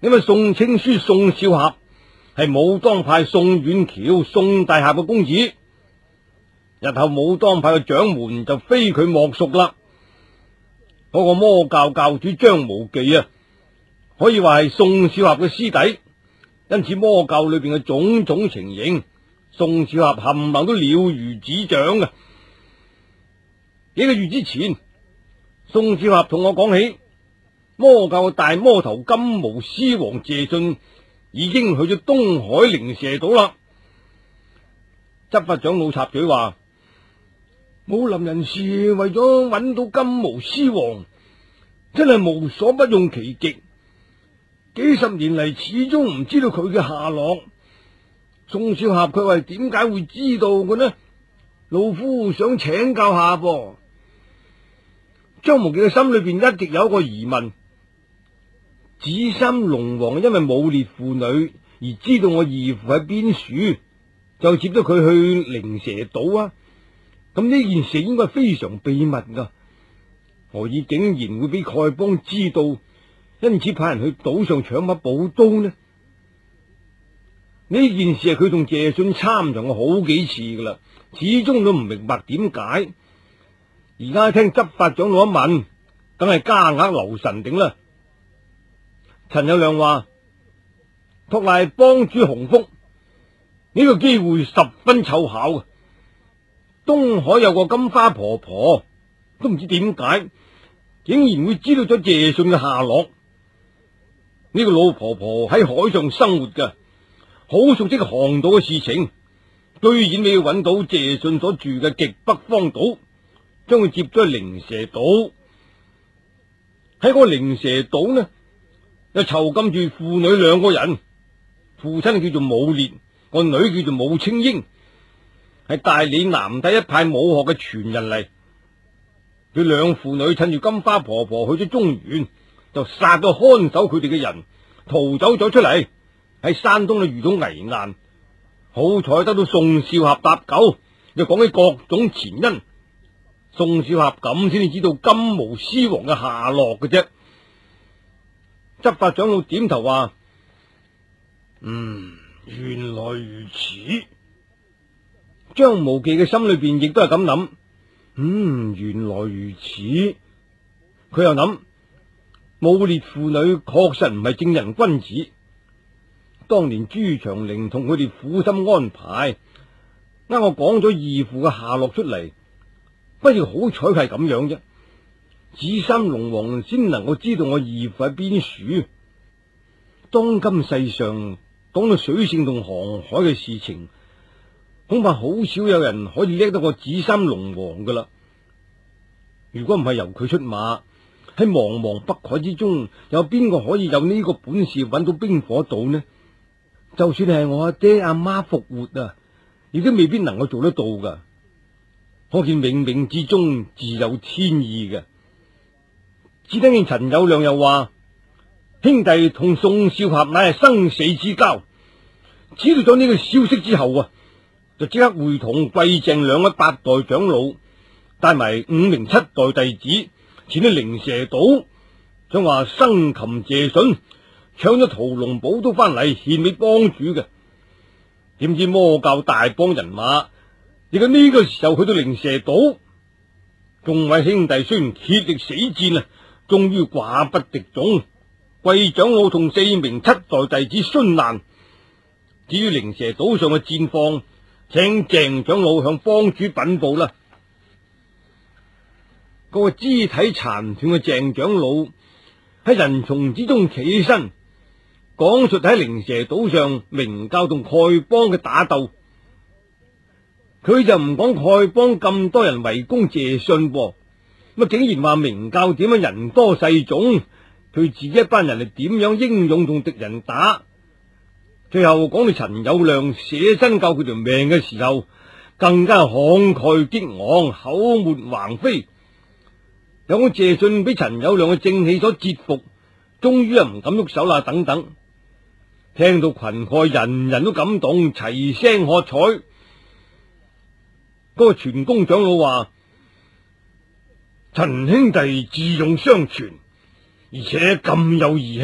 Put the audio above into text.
因為宋青書宋少俠係武當派宋遠橋宋大俠嘅公子，日後武當派嘅掌門就非佢莫屬啦。嗰個魔教教主張無忌啊，可以話係宋少俠嘅師弟，因此魔教裏邊嘅種種情形，宋少俠冚唪唥都了如指掌嘅。幾個月之前，宋少俠同我講起，魔教嘅大魔頭金毛獅王謝遜已經去咗東海靈蛇島啦。執法長老插嘴話：武林人士為咗揾到金毛獅王，真係無所不用其極，幾十年嚟始終唔知道佢嘅下落。宋少俠佢話點解會知道嘅呢？老夫想請教下噃。張無忌嘅心裏邊一直有一個疑問：紫衫龍王因為武烈婦女而知道我義父喺邊處，就接咗佢去靈蛇島啊？咁呢件事應該係非常秘密噶，何以竟然會俾丐幫知道，因此派人去島上搶把寶刀呢？呢件事係佢同謝遜參詳過好幾次噶啦，始終都唔明白點解。而家聽執法長老一問，梗係加額留神頂啦。陳友諒話：託賴幫主洪福，呢個機會十分湊巧嘅。東海有個金花婆婆，都唔知點解，竟然會知道咗謝遜嘅下落。呢個老婆婆喺海上生活嘅，好熟悉航道嘅事情，居然未揾到謝遜所住嘅極北荒島，將佢接咗去靈蛇島。喺個靈蛇島呢，又囚禁住父女兩個人，父親叫做武烈，個女叫做武青英，係大理南帝一派武學嘅傳人嚟。佢兩父女趁住金花婆婆去咗中原，就殺咗看守佢哋嘅人，逃走咗出嚟，喺山東遇到危難，好彩得到宋少俠搭救，又講起各種前因。宋少俠咁先至知道金毛獅王嘅下落嘅啫。執法長老點頭話：原來如此。張無忌嘅心裏邊亦都係咁諗。原來如此。佢又諗，武烈婦女確實唔係正人君子。當年朱長陵同佢哋苦心安排，啱我講咗義父嘅下落出嚟，不過好彩係咁樣啫。紫衫龍王先能夠知道我義父喺邊處。當今世上講到水性同航海嘅事情，恐怕好少有人可以叻得過紫衫龍王噶啦。如果唔係由佢出馬，喺茫茫北海之中，有邊個可以有呢個本事揾到冰火島呢？就算係我阿爹阿媽復活啊，亦都未必能夠做得到噶。可見冥冥之中自有天意嘅。只聽見陳友諒又話：兄弟同宋少俠乃係生死之交，知道咗呢個消息之後啊，就即刻會同貴鄭兩位八代長老，帶埋5名7代弟子前去靈蛇島，想話生擒謝遜，搶咗屠龍寶刀翻嚟獻俾幫主嘅。點知魔教大幫人馬亦喺呢個時候去到靈蛇島，眾位兄弟雖然竭力死戰啊，終於寡不敵眾，貴長老同4名7代弟子殉難。至於靈蛇島上嘅戰況，請鄭長老向幫主稟報啦。嗰個肢體殘斷嘅鄭長老喺人叢之中企起身，講述喺靈蛇島上明教同丐幫嘅打鬥。佢就唔講丐幫咁多人圍攻謝遜噃，乜竟然話明教點樣人多勢眾，佢自己一班人係點樣英勇同敵人打。最後講到陳友諒捨身救佢條命嘅時候，更加慷慨激昂，口沫橫飛。有講謝遜俾陳友諒嘅正氣所折服，終於唔敢喐手啦，等等。聽到群丐人人都感動，齊聲喝彩。嗰個全公長老話：陳兄弟智勇雙全，而且咁有義氣。